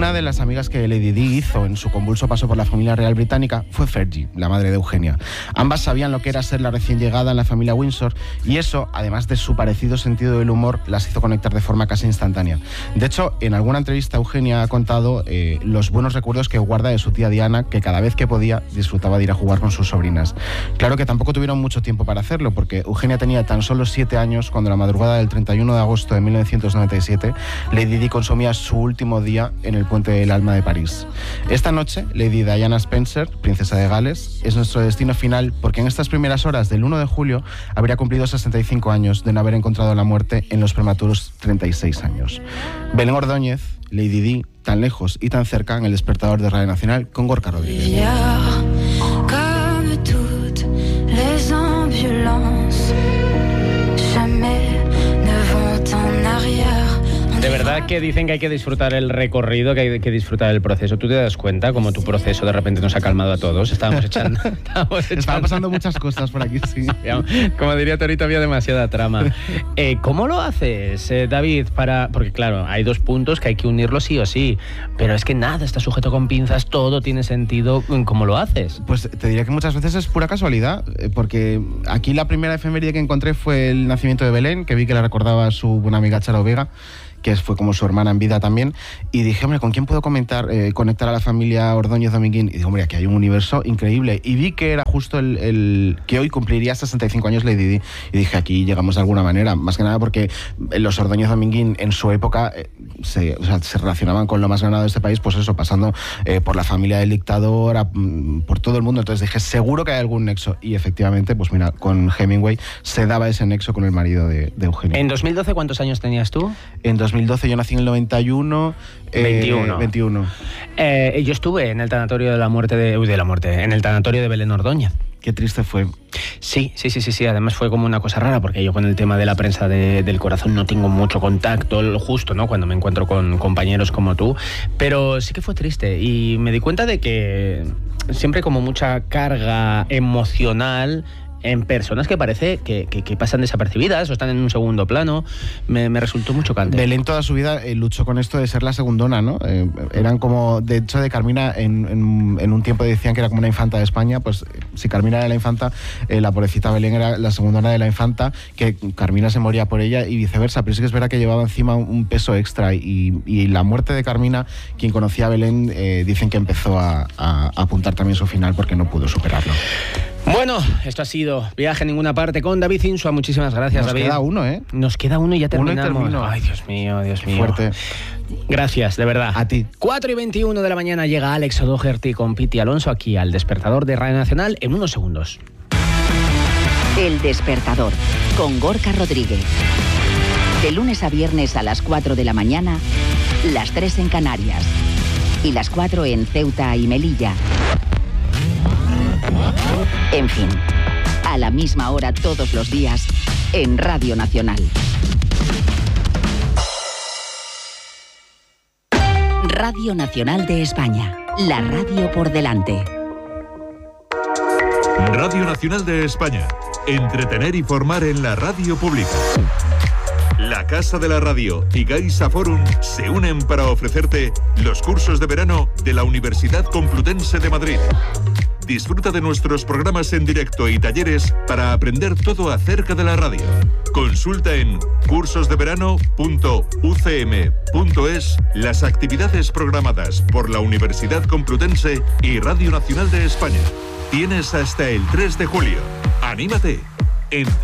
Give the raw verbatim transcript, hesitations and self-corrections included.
Una de las amigas que Lady Di hizo en su convulso paso por la familia real británica fue Fergie, la madre de Eugenia. Ambas sabían lo que era ser la recién llegada en la familia Windsor y eso, además de su parecido sentido del humor, las hizo conectar de forma casi instantánea. De hecho, en alguna entrevista Eugenia ha contado eh, los buenos recuerdos que guarda de su tía Diana, que cada vez que podía disfrutaba de ir a jugar con sus sobrinas. Claro que tampoco tuvieron mucho tiempo para hacerlo, porque Eugenia tenía tan solo siete años cuando la madrugada del treinta y uno de agosto de mil novecientos noventa y siete Lady Di consumía su último día en el Puente del Alma de París. Esta noche, Lady Diana Spencer, princesa de Gales, es nuestro destino final porque en estas primeras horas del uno de julio habría cumplido sesenta y cinco años de no haber encontrado la muerte en los prematuros treinta y seis años. Belén Ordóñez, Lady Di, tan lejos y tan cerca en el despertador de Radio Nacional con Gorka Rodríguez. De verdad que dicen que hay que disfrutar el recorrido, que hay que disfrutar el proceso. ¿Tú te das cuenta cómo tu proceso de repente nos ha calmado a todos? Estábamos echando... Estábamos echando... Estaban pasando muchas cosas por aquí, sí. Como diría Torito, había demasiada trama. Eh, ¿Cómo lo haces, eh, David? Para... Porque claro, hay dos puntos que hay que unirlos sí o sí, pero es que nada está sujeto con pinzas, todo tiene sentido. ¿Cómo lo haces? Pues te diría que muchas veces es pura casualidad, porque aquí la primera efeméride que encontré fue el nacimiento de Belén, que vi que la recordaba su buena amiga Charo Vega, que fue como su hermana en vida también, y dije, hombre, ¿con quién puedo comentar, eh, conectar a la familia Ordóñez Dominguín? Y digo, hombre, aquí hay un universo increíble, y vi que era justo el, el que hoy cumpliría sesenta y cinco años Lady Di, y dije, aquí llegamos de alguna manera, más que nada porque los Ordóñez Dominguín en su época eh, se, o sea, se relacionaban con lo más ganado de este país, pues eso, pasando eh, por la familia del dictador, a, por todo el mundo. Entonces dije, seguro que hay algún nexo, y efectivamente, pues mira, con Hemingway se daba ese nexo con el marido de, de Eugenio. ¿En dos mil doce cuántos años tenías tú? En dos mil doce yo nací en el noventa y uno. Eh, veintiuno. veintiuno. Eh, yo estuve en el tanatorio de la muerte de... Uy, de la muerte, en el tanatorio de Belén Ordóñez. Qué triste fue. Sí, sí, sí, sí, sí. Además fue como una cosa rara, porque yo con el tema de la prensa de, del corazón no tengo mucho contacto, lo justo, ¿no? Cuando me encuentro con compañeros como tú. Pero sí que fue triste. Y me di cuenta de que siempre hay como mucha carga emocional en personas que parece que, que, que pasan desapercibidas o están en un segundo plano. Me, me resultó muy chocante. Belén toda su vida eh, luchó con esto de ser la segundona, ¿no? Eh, eran como, de hecho, de Carmina, en, en, en un tiempo decían que era como una infanta de España, pues si Carmina era la infanta, eh, la pobrecita Belén era la segundona de la infanta, que Carmina se moría por ella y viceversa, pero sí que es verdad que llevaba encima un peso extra, y, y la muerte de Carmina, quien conocía a Belén, eh, dicen que empezó a, a, a apuntar también su final porque no pudo superarlo. Bueno, esto ha sido Viaje a Ninguna Parte con David Insua. Muchísimas gracias, Nos David. Nos queda uno, ¿eh? Nos queda uno y ya terminamos. Uno y termino. Ay, Dios mío, Dios Qué mío. Fuerte. Gracias, de verdad. A ti. cuatro y veintiuno de la mañana llega Alex O'Doherty con Piti Alonso aquí al Despertador de Radio Nacional en unos segundos. El Despertador con Gorka Rodríguez. De lunes a viernes a las cuatro de la mañana, las tres en Canarias y las cuatro en Ceuta y Melilla. En fin, a la misma hora todos los días en Radio Nacional. Radio Nacional de España, la radio por delante. Radio Nacional de España, entretener y formar en la radio pública. La Casa de la Radio y Gaisa Forum se unen para ofrecerte los cursos de verano de la Universidad Complutense de Madrid. Disfruta de nuestros programas en directo y talleres para aprender todo acerca de la radio. Consulta en cursos de verano punto u c m punto e s las actividades programadas por la Universidad Complutense y Radio Nacional de España. Tienes hasta el tres de julio. ¡Anímate! En